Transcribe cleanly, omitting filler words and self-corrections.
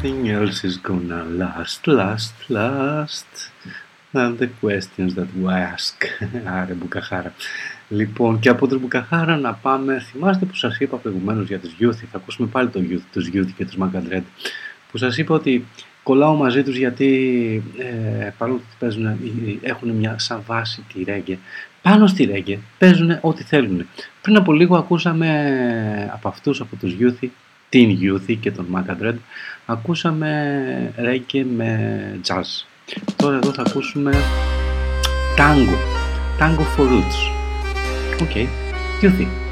Nothing else is gonna last than the questions that we ask. Άρε Μπουκαχάρα. Λοιπόν, και από τους Μπουκαχάρα να πάμε. Θυμάστε που σας είπα προηγουμένως για τους Youth? Θα ακούσουμε πάλι τους Youth και τους Magadred. Που σας είπα ότι κολλάω μαζί τους γιατί παρόλο που έχουν μια σαν βάση τη ρέγγε, πάνω στη ρέγγε παίζουν ό,τι θέλουν. Πριν από λίγο ακούσαμε από αυτούς, από τους Youth, την Youth και τον Magadred, ακούσαμε ρέγγε με jazz. Τώρα εδώ θα ακούσουμε tango for roots. Οκ, Youth.